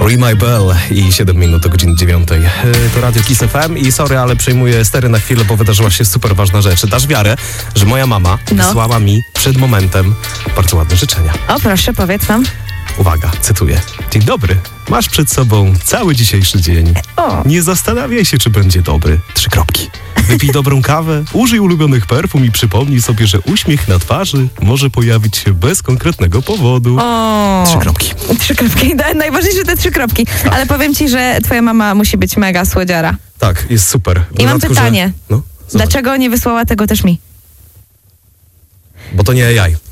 My Bell i 7 minut do godziny 9. To Radio Kiss FM i sorry, ale przejmuję stery na chwilę, bo wydarzyła się super ważna rzecz. Dasz wiarę, że moja mama wysłała mi przed momentem bardzo ładne życzenia. O proszę, powiedz nam. Uwaga, cytuję. Dzień dobry. Masz przed sobą cały dzisiejszy dzień. Nie zastanawiaj się, czy będzie dobry. 3 kropki. Wypij dobrą kawę, użyj ulubionych perfum i przypomnij sobie, że uśmiech na twarzy może pojawić się bez konkretnego powodu. 3 kropki. 3 kropki. Najważniejsze te 3 kropki. Tak. Ale powiem ci, że twoja mama musi być mega słodziara. Tak, jest super. I mam pytanie. Że... No, dlaczego nie wysłała tego też mi? Bo to nie AI.